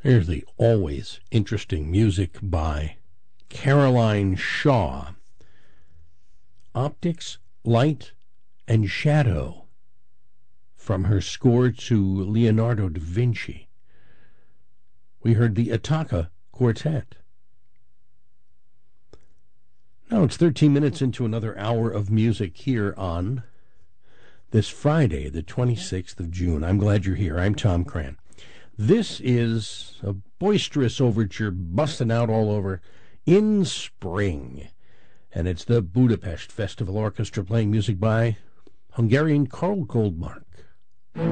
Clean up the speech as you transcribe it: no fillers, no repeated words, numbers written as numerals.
Here's the always interesting music by Caroline Shaw. Optics, Light, and Shadow, from her score to Leonardo da Vinci. We heard the Ithaca Quartet. Now it's 13 minutes into another hour of music here on this Friday, the 26th of June. I'm glad you're here. I'm Tom Cran. This is a boisterous overture busting out all over in spring. And it's the Budapest Festival Orchestra playing music by Hungarian Karl Goldmark.